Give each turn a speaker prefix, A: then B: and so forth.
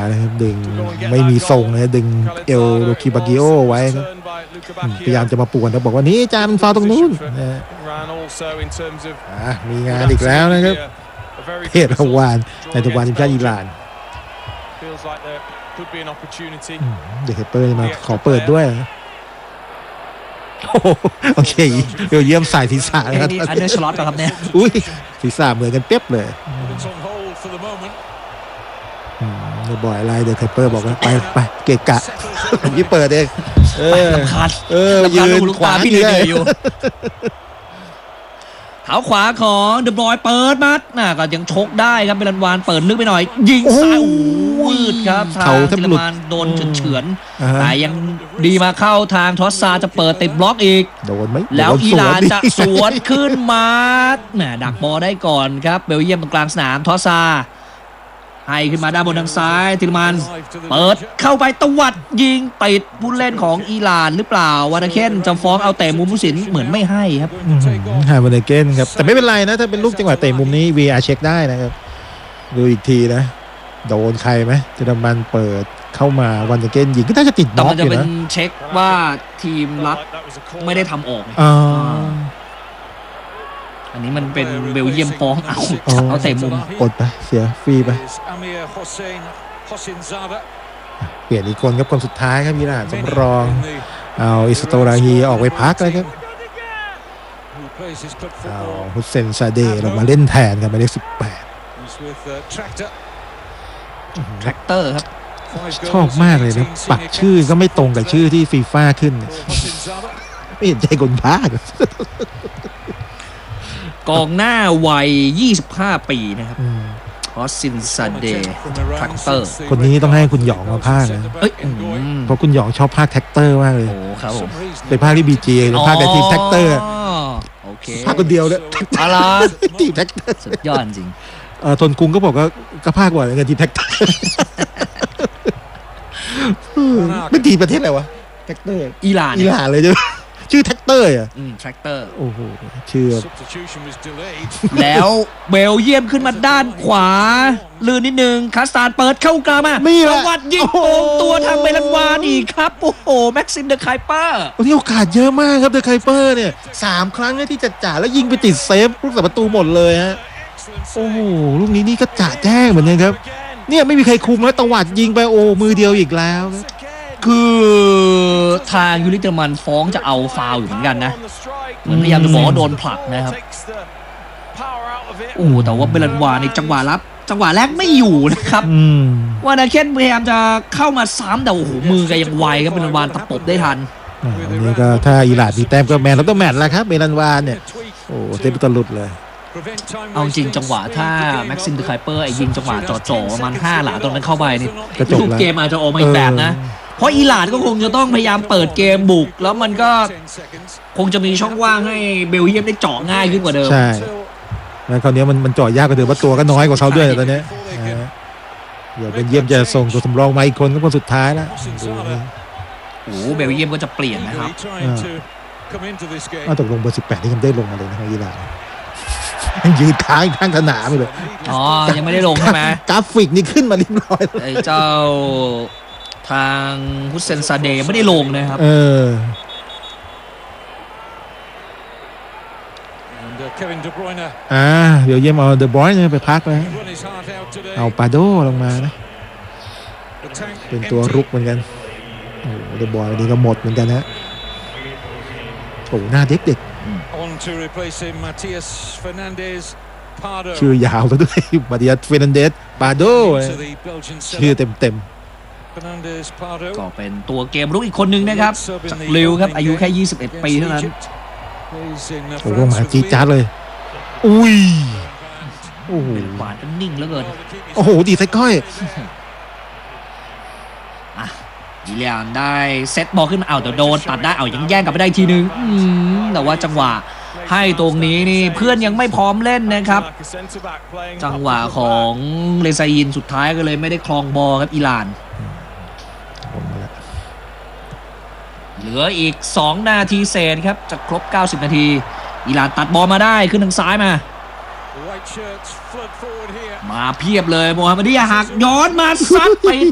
A: นะครับดึงไม่มีทรงนะดึงเอลโรคิบากิโอไว้ครับพยายามจะมาป่วนแต่บอกว่านี่จานฟาวตรงนู้นนะมีงานอีกแล้วนะครับเพศวานในตัววานทีมชาติอิหร่านเด็กเปอร์มาขอเปิดด้วยโอเคเดี๋ยวเยี่ยมใส่ศีรษะนะครับ
B: อันเดอร์ชลอตครับเนี่ย
A: อุ้ยศีรษะเหมือนกันเป๊ะเลยบ่อยอะไรเดี๋ยวไคเปอร์บอกว่าไปเกะกะผมยี่เปิดเองยืนขวา
B: พี่เหนื่อยอยู่เท้าขวาของเดบรอยเปิดมาก็ยังชกได้ครับเบลันวานเปิดลึกไปหน่อยยิงซ้ายวืดครับทางเบลันวานโดนเฉือนแต่ยังดีมาเข้าทางทอสซาจะเปิดติดบล็อกอีก
A: โดนไหม
B: แล้วอิหร่านจะสวนขึ้นมาดักบอลได้ก่อนครับเบลเยียมตรงกลางสนามทอสซาให้ขึ้นมาด้านบนทางซ้ายติลมันเปิดเข้าไปตวัดยิงติดผู้เล่นของอิหร่านหรือเปล่าวานาเคนจะฟ้องเอาแต่มุมผู้สินเหมือนไม่ให้ครับ
A: วานาเคนครับแต่ไม่เป็นไรนะถ้าเป็นลูกจังหวะเตะมุมนี้ VR เช็คได้นะครับดูอีกทีนะโดนใครไหมติลมันเปิดเข้ามาวานาเคนยิงก็น่าจะติดบล็อกอยู่นะแต่มันจะเป็น
B: เช็คว่าทีมรับไม่ได้ทำออกอันนี้มันเป็นเบลเยียมฟ้องเอาเตะมุม
A: กดไปเสียฟรีไปเปลี่ยนอีกคนครับคนสุดท้ายครับอิหร่านสำรองเอาอิสโตราฮีออกไปพักเลยครับเอาฮุสเซนซาเดย์ลงมาเล่นแทนกันหมายเลข18
B: แทร็กเตอร์ครับ
A: ชอบมากเลยนะปักชื่อก็ไม่ตรงกับชื่อที่ฟีฟ่าขึ้นไม่เห็นใจคนพาก
B: กองหน้าวัย25 ปีนะครับฮอสซินซาเดย์แท็กเตอร์
A: คนนี้ต้องให้คุณหยองมาพากนะเพราะคุณหยองชอบพากแท็กเตอร์มากเลย
B: โอ้ครับผม
A: ไปพากที่บีจีพากในทีมแท็กเตอร์
B: โอเค
A: พากคนเดียวเลย
B: อะไร
A: ทีมแท็กเตอร์
B: สุดยอดจริง
A: ทนกรุงก็บอกว่าก็พากกว่าเงินทีมแท็กเตอร์เป็นทีมประเทศอะไรวะแท็กเตอร์
B: อิหร่าน
A: เลยใช่ไหมชื่อแท็กเตอร์
B: แท็กเตอร์
A: โอ้โหชื่อ
B: แล้วเบลเยียมขึ้นมาด้านขวาลื่นนิดนึงคาสตานเปิดเข้ากลางมาประวัติยิงโป่งตัวทางเบลันวานอีกครับโอ้โหแม็กซิมเดอะไคเปอร์
A: วันนี้โอกาสเยอะมากครับเดอะไคเปอร์เนี่ย3 ครั้งที่จะจ่าแล้วยิงไปติดเซฟลูกประตูหมดเลยฮะโอ้โหลูกนี้นี่ก็จ่าแจ้งเหมือนกันครับเนี่ยไม่มีใครคุมแล้วตวัดยิงไปโอ้มือเดียวอีกแล้ว
B: คือทางยูริเตอร์มันฟ้องจะเอาฟาวล์อยู่เหมือนกันนะเหมือนพยายามจะบอกว่าโดนผลักนะครับโอ้แต่ว่าเบลันวาในจังหวะแรกไม่อยู่นะครับวานาเคนพยายามจะเข้ามาซ้ำแต่โอ้โหมือแกยังไวครับเบลันวาตะปบได้ทัน
A: อันนี้ก็ถ้าอิหร่านมีแต้มก็แมนแล้วต้องแมนแล้วครับเบลันวาเนี่ยโอ้เต็มตลุดเลย
B: เอาจริงจังหวะถ้าแม็กซิมเดอะไคเปอร์ยิงจังหวะจ่อๆประมาณ5 หลาตรงนั้นเข้าไปนี่รูปเกมอาจจะออกมาอีกแบบนะเพราะอิหร่านก็คงจะต้องพยายามเปิดเกมบุกแล้วมันก็คงจะมีช่องว่างให้เบลเยียมได้เจาะง่ายขึ้นกว่าเดิม
A: ใช่แล้วคราวนี้มันเจาะยากกว่าเดิมเพราะตัวก็น้อยกว่าเขาด้วยตอนนี้เดี๋ยวเบลเยียมจะส่งตัวสำรองมาอีกคนก็คนสุดท้ายแล้ว
B: โอ้เบลเยียมก็จะเปลี่ยนนะครับ
A: ตกลงเบอร์18นี่ยังได้ลงมาเลยนะอิหร่านยืนค้างข้างสนามเลย
B: ยังไม่ได้ลงใช่ไหม
A: กราฟิกนี่ขึ้นมาเรียบร้อย
B: ไอ้เจ้าทางฮุสเซนซาเดย์ไม่ได้ลงนะครับ
A: เดี๋ยวเยี่ยมเอาเดอะบรอยน์ไปพักแล้วเอาปาโดลงมานะเป็นตัวรุกเหมือนกันโอ้เดอะบรอยน์นี่ก็หมดเหมือนกันนะโอ้หน้าเด็กชื่อยาวไปด้วยมาติอัส เฟร์นันเดส ปาโดชื่อเต็ม
B: ก็เป็นตัวเกมรุกอีกคนนึงนะครับจากลิวครับอายุแค่21 ปีเท่านั้น
A: โอ้โหมาจีจ้าเลยอุ้ยโอ้โห
B: หวานก็นิ่งเหลือเกิน
A: โอ้โหดีไซน์ก้อย
B: อิหร่านได้เซตบอลขึ้นมาแต่โดนตัดได้ยังแย่งกลับไปได้ทีนึงแต่ว่าจังหวะให้ตรงนี้นี่เพื่อนยังไม่พร้อมเล่นนะครับจังหวะของเลซายินสุดท้ายก็เลยไม่ได้ครองบอลครับอิหร่านเหลืออีก2 นาทีเศษครับจะครบ90 นาทีอิหร่านตัดบอลมาได้ขึ้นทางซ้ายมาเพียบเลยโมฮัมหมัดดิยาหักย้อนมาซัดไป